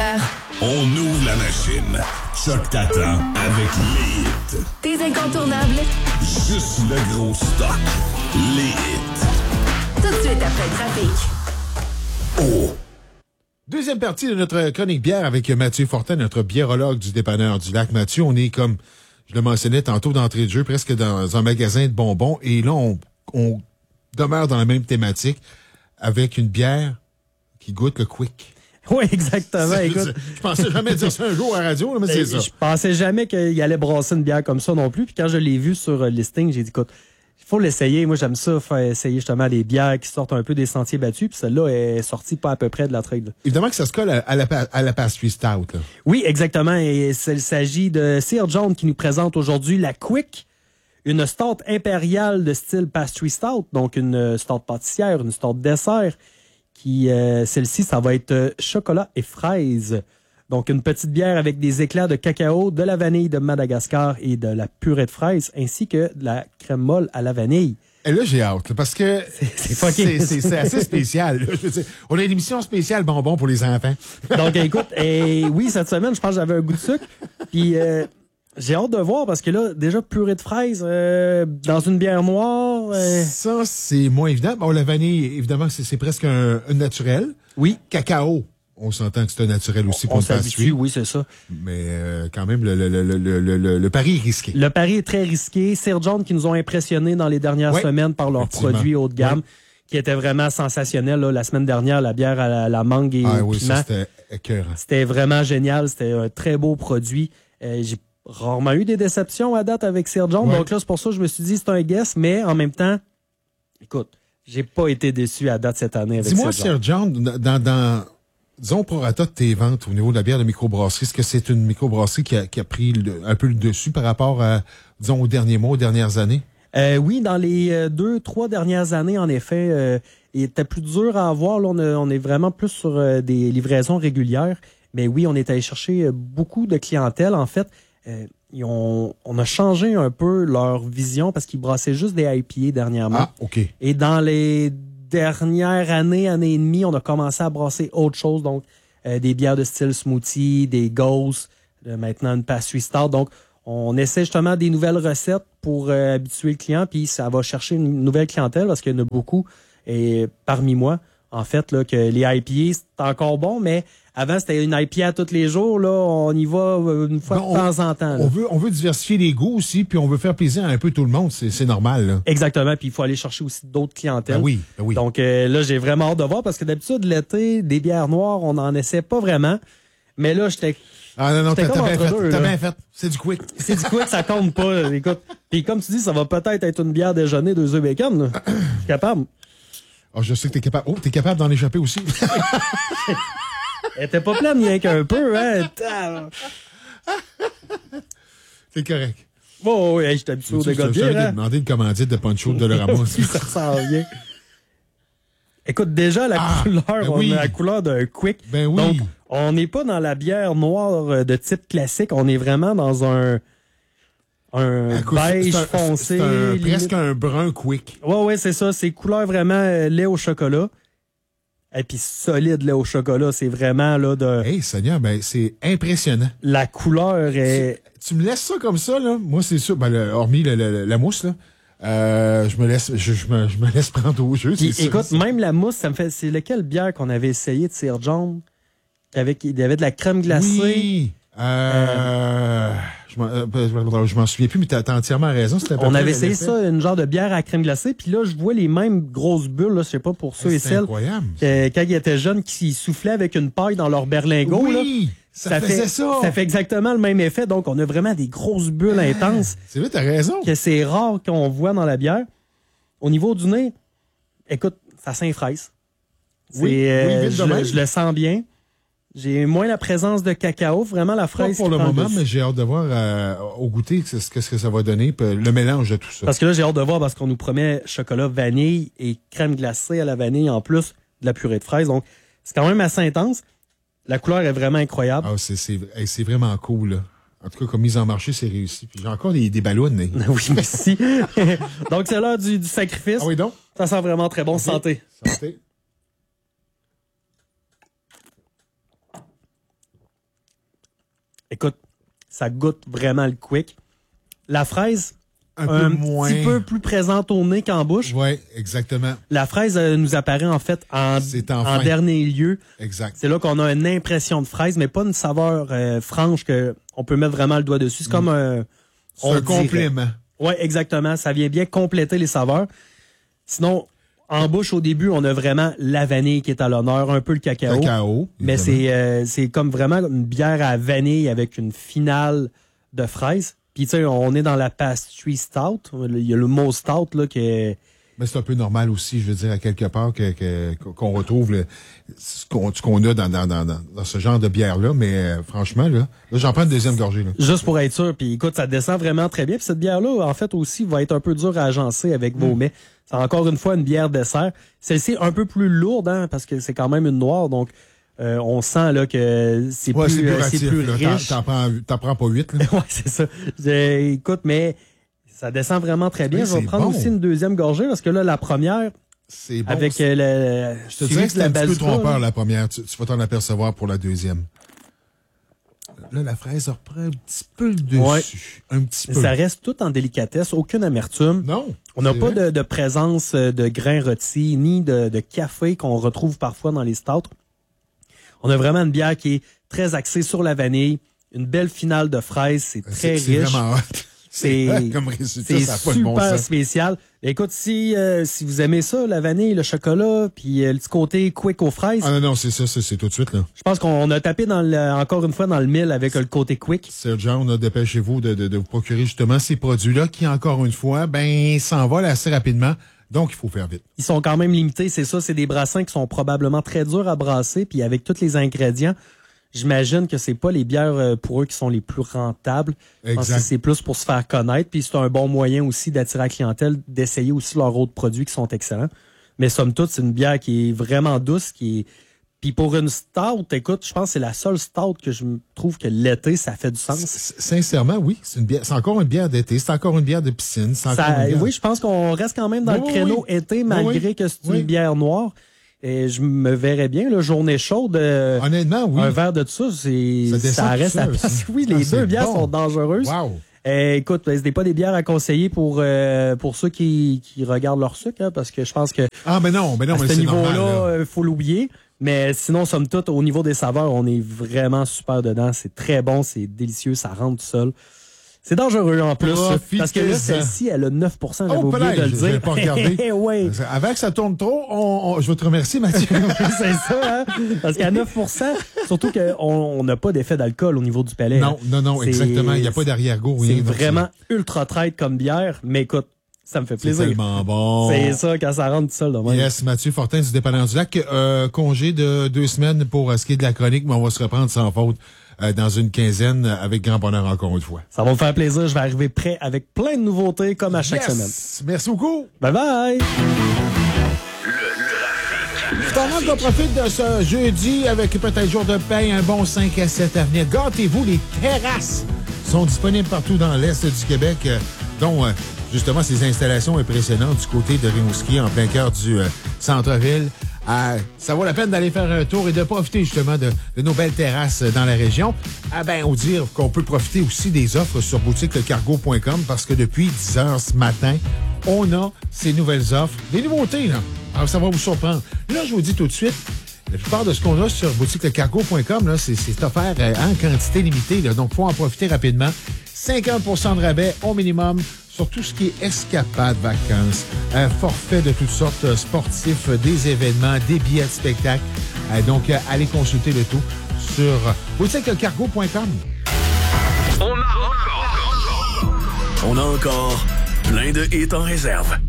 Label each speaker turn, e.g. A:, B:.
A: bière.
B: On ouvre la machine. Choc t'attend avec les hits.
A: Tes incontournables.
B: Juste le gros stock. Les hits.
A: Tout de suite après le trafic.
B: Oh!
C: Deuxième partie de notre chronique bière avec Mathieu Fortin, notre biérologue du dépanneur du lac. Mathieu, on est comme, je le mentionnais tantôt d'entrée de jeu, presque dans un magasin de bonbons. Et là, on demeure dans la même thématique avec une bière qui goûte le quick.
D: Oui, exactement. Écoute,
C: je pensais jamais dire ça un jour à la radio, là, mais c'est ça.
D: Je pensais jamais qu'il allait brasser une bière comme ça non plus. Puis quand je l'ai vu sur le listing, j'ai dit, écoute, il faut l'essayer. Moi, j'aime ça, faire essayer justement des bières qui sortent un peu des sentiers battus. Puis celle-là est sortie pas à peu près de la trail.
C: Évidemment que ça se colle à la pastry stout. Là.
D: Oui, exactement. Et il s'agit de Sir John qui nous présente aujourd'hui la Quick, une stout impériale de style pastry stout, donc une stout pâtissière, une stout dessert. Celle-ci, ça va être chocolat et fraises. Donc, une petite bière avec des éclats de cacao, de la vanille de Madagascar et de la purée de fraises, ainsi que de la crème molle à la vanille.
C: Et là, j'ai hâte, parce que
D: c'est
C: assez spécial. Là. Je veux dire, on a une émission spéciale bonbons pour les enfants.
D: Donc, écoute, oui, cette semaine, je pense que j'avais un goût de sucre. Puis, j'ai hâte de voir parce que là, déjà, purée de fraises dans une bière noire.
C: Ça, c'est moins évident. Bon, la vanille, évidemment, c'est presque un naturel.
D: Oui.
C: Cacao, on s'entend que c'est un naturel aussi pour une pastry.
D: Oui, c'est ça.
C: Mais quand même, le pari est risqué.
D: Le pari est très risqué. Sir John qui nous ont impressionnés dans les dernières semaines par leurs produits haut de gamme, qui étaient vraiment sensationnels. Là. La semaine dernière, la bière à la mangue et au piment.
C: Ça, c'était écœurant.
D: C'était vraiment génial. C'était un très beau produit. J'ai rarement eu des déceptions à date avec Sir John. Donc là, c'est pour ça que je me suis dit c'est un guess, mais en même temps, écoute, j'ai pas été déçu à date cette année avec
C: Dis-moi,
D: Sir John.
C: dans disons, prorata de tes ventes au niveau de la bière de microbrasserie, est-ce que c'est une microbrasserie qui a pris un peu le dessus par rapport à, disons, aux derniers mois, aux dernières années?
D: Oui, dans les 2-3 dernières années, en effet, il était plus dur à avoir. Là, on est vraiment plus sur des livraisons régulières. Mais oui, on est allé chercher beaucoup de clientèle. En fait, on a changé un peu leur vision parce qu'ils brassaient juste des IPA dernièrement.
C: Ah, OK.
D: Et dans les dernières années et demie, on a commencé à brasser autre chose. Donc, des bières de style smoothie, des ghosts, maintenant une pastry stout. Donc, on essaie justement des nouvelles recettes pour habituer le client. Puis, ça va chercher une nouvelle clientèle parce qu'il y en a beaucoup. Et parmi moi, en fait, là, que les IPA, c'est encore bon, mais avant, c'était une IPA tous les jours. Là, on y va une fois de temps en temps. Là.
C: On veut diversifier les goûts aussi, puis on veut faire plaisir à un peu tout le monde. C'est normal. Là.
D: Exactement. Puis il faut aller chercher aussi d'autres clientèles.
C: Ben oui.
D: Donc là, j'ai vraiment hâte de voir parce que d'habitude, l'été, des bières noires, on n'en essaie pas vraiment. Mais là, j'étais...
C: Ah non, t'as bien fait. C'est du quick.
D: C'est du quick, ça compte pas. Écoute. Puis comme tu dis, ça va peut-être être une bière déjeuner, 2 œufs bacon. Là. Je suis capable.
C: Oh, je sais que t'es capable. Oh, t'es capable d'en échapper aussi.
D: Elle était pas pleine, rien qu'un peu, hein.
C: C'est correct.
D: Oh, oui, je t'habitue au dégât de bière, hein.
C: Demander une commandite de Poncho de Dolorama.
D: Ça sent bien. Écoute, déjà, la couleur, on a la couleur d'un quick.
C: Ben oui.
D: Donc, on n'est pas dans la bière noire de type classique. On est vraiment dans un beige foncé.
C: C'est presque un brun quick.
D: Ouais, c'est ça. C'est couleur vraiment lait au chocolat. Et puis solide lait au chocolat. C'est vraiment là de...
C: Hey, Seigneur, ben c'est impressionnant.
D: La couleur est...
C: Tu me laisses ça comme ça, là? Moi, c'est sûr. Ben, hormis la mousse, là. Je me laisse prendre au jeu.
D: Puis, écoute, même la mousse, ça me fait... C'est lequel bière qu'on avait essayé de Sir John? Il y avait de la crème glacée.
C: Oui. Je m'en souviens plus, mais t'as entièrement raison.
D: On avait essayé ça, une genre de bière à crème glacée, puis là, je vois les mêmes grosses bulles, là, je sais pas pour ceux et celles.
C: Incroyable.
D: Quand ils étaient jeunes, qui soufflaient avec une paille dans leur berlingot.
C: Oui,
D: là,
C: ça faisait ça.
D: Ça fait exactement le même effet, donc on a vraiment des grosses bulles intenses.
C: C'est vrai, t'as raison.
D: Que c'est rare qu'on voit dans la bière. Au niveau du nez, écoute, ça sent fraise. Je le sens bien. J'ai moins la présence de cacao, vraiment la fraise.
C: Pas pour le moment, mais j'ai hâte de voir au goûter ce que ça va donner, le mélange de tout ça.
D: Parce que là, j'ai hâte de voir parce qu'on nous promet chocolat, vanille et crème glacée à la vanille en plus de la purée de fraises. Donc, c'est quand même assez intense. La couleur est vraiment incroyable.
C: Ah, c'est vraiment cool, là. En tout cas, comme mise en marché, c'est réussi. Puis j'ai encore des ballons.
D: Oui, merci. Donc, c'est l'heure du sacrifice.
C: Ah oui, donc?
D: Ça sent vraiment très bon. Okay. Santé.
C: Santé.
D: Écoute, ça goûte vraiment le quick. La fraise,
C: un
D: petit peu plus présente au nez qu'en bouche.
C: Oui, exactement.
D: La fraise nous apparaît en fait en dernier lieu.
C: Exact.
D: C'est là qu'on a une impression de fraise, mais pas une saveur franche que on peut mettre vraiment le doigt dessus. C'est comme un
C: complément.
D: Oui, exactement. Ça vient bien compléter les saveurs. Sinon, en bouche, au début, on a vraiment la vanille qui est à l'honneur, un peu le cacao. Mais c'est comme vraiment une bière à vanille avec une finale de fraise. Puis, tu sais, on est dans la pastry stout. Il y a le mot stout, là, qui est...
C: Mais c'est un peu normal aussi, je veux dire, à quelque part, qu'on retrouve ce qu'on a dans ce genre de bière-là. Mais franchement, là, j'en prends une deuxième gorgée. Là.
D: Juste pour être sûr. Puis, écoute, ça descend vraiment très bien. Puis, cette bière-là, en fait, aussi, va être un peu dure à agencer avec vos mets. C'est encore une fois une bière dessert. Celle-ci est un peu plus lourde, hein, parce que c'est quand même une noire. Donc, on sent là que c'est plus riche.
C: T'en prends pas 8. Là.
D: Ouais, c'est ça. Écoute, mais ça descend vraiment très bien. Je vais prendre aussi une deuxième gorgée parce que là, la première,
C: c'est bon.
D: Avec
C: je te dirais que c'est un petit peu trompeur, la première. Tu vas t'en apercevoir pour la deuxième. Là, la fraise reprend un petit peu le dessus. Ouais. Un petit peu.
D: Ça reste tout en délicatesse, aucune amertume.
C: Non.
D: On n'a pas de présence de grains rôtis, ni de café qu'on retrouve parfois dans les stouts. On a vraiment une bière qui est très axée sur la vanille, une belle finale de fraises, c'est très riche.
C: C'est vraiment hot.
D: C'est
C: comme résultat, ça a pas de bon
D: super
C: sens.
D: spécial. Écoute, si vous aimez ça, la vanille, le chocolat, puis le petit côté quick aux fraises.
C: Ah non, c'est ça, c'est tout de suite, là.
D: Je pense qu'on a tapé encore une fois dans le mille avec le côté quick.
C: Sergent, on a dépêchez-vous de vous procurer justement ces produits-là qui, encore une fois, s'envolent assez rapidement. Donc, il faut faire vite.
D: Ils sont quand même limités, c'est ça. C'est des brassins qui sont probablement très durs à brasser. Puis avec tous les ingrédients, j'imagine que c'est pas les bières pour eux qui sont les plus rentables.
C: Exact.
D: Je pense que c'est plus pour se faire connaître. Puis c'est un bon moyen aussi d'attirer la clientèle, d'essayer aussi leurs autres produits qui sont excellents. Mais somme toute, c'est une bière qui est vraiment douce, Puis pour une stout, écoute, je pense que c'est la seule stout que je trouve que l'été, ça fait du sens.
C: Sincèrement, oui. C'est encore une bière d'été. C'est encore une bière de piscine.
D: Oui, je pense qu'on reste quand même dans le créneau été, malgré que c'est une bière noire. Et je me verrais bien, la journée chaude.
C: Honnêtement, oui.
D: Un verre de ça reste à place. Oui, les deux bières sont dangereuses.
C: Wow.
D: Écoute, ce n'est pas des bières à conseiller pour ceux qui regardent leur sucre, hein, parce que je pense que
C: à ce
D: niveau-là, faut l'oublier. Mais sinon, somme toute, au niveau des saveurs, on est vraiment super dedans. C'est très bon, c'est délicieux, ça rentre tout seul. C'est dangereux en plus. Parce que là, celle-ci, elle a 9%, j'avais oublié de le dire.
C: Je pas regarder.
D: Ouais.
C: Avant que ça tourne trop, je veux te remercier, Mathieu.
D: C'est ça, hein? Parce qu'à 9%, surtout qu'on n'a pas d'effet d'alcool au niveau du palais.
C: Non, exactement. Il n'y a pas d'arrière-goût.
D: C'est vraiment ultra traite comme bière, mais écoute, ça me fait plaisir.
C: C'est tellement bon.
D: C'est ça, quand ça rentre tout seul.
C: Yes, Mathieu Fortin du Dépanneur du Lac. Congé de 2 semaines pour ce qui est de la chronique, mais on va se reprendre sans faute dans une quinzaine avec grand bonheur encore une fois.
D: Ça va me faire plaisir. Je vais arriver prêt avec plein de nouveautés comme à chaque semaine.
C: Merci beaucoup.
D: Bye bye.
C: Pendant qu'on profite de ce jeudi avec peut-être jour de paye, un bon 5 à 7 à venir. Gâtez-vous, les terrasses sont disponibles partout dans l'Est du Québec, dont justement ces installations impressionnantes du côté de Rimouski, en plein cœur du centre-ville. Ça vaut la peine d'aller faire un tour et de profiter justement de nos belles terrasses dans la région. On dire qu'on peut profiter aussi des offres sur boutiquelecargo.com parce que depuis 10 heures ce matin, on a ces nouvelles offres. Des nouveautés, là. Alors, ça va vous surprendre. Là, je vous dis tout de suite, la plupart de ce qu'on a sur boutiquelecargo.com, là, c'est offert en quantité limitée. Là, donc, il faut en profiter rapidement. 50% de rabais au minimum sur tout ce qui est escapade vacances, forfait de toutes sortes sportifs, des événements, des billets de spectacle. Donc, allez consulter le tout sur boutiquelecargo.com.
B: On a encore plein de hits en réserve.